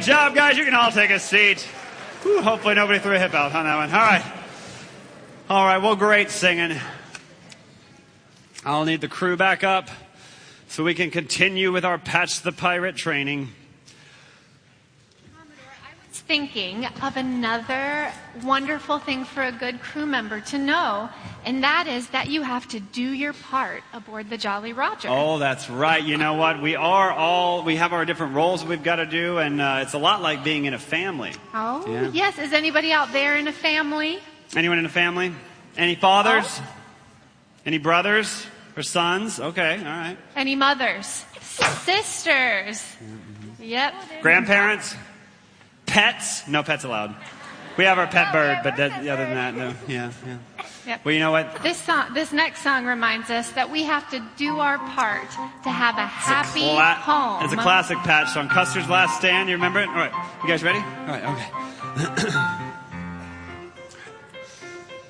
job, guys. You can all take a seat. Whew, hopefully nobody threw a hip out on that one. All right, well, great singing. I'll need the crew back up so we can continue with our Patch the Pirate training. Thinking of another wonderful thing for a good crew member to know, and that is that you have to do your part aboard the Jolly Roger. Oh, that's right. You know what? We have our different roles we've got to do, and it's a lot like being in a family. Oh, yeah. Yes. Is anybody out there in a family? Anyone in a family? Any fathers? Oh. Any brothers or sons? Okay, all right. Any mothers? Sisters? Mm-hmm. Yep. Grandparents? Pets? No pets allowed. We have our pet bird, but other than that, no. Yeah. Yep. Well, you know what? This next song reminds us that we have to do our part to have a happy home. It's a classic Patch song. Custer's Last Stand. You remember it? All right. You guys ready? All right. Okay.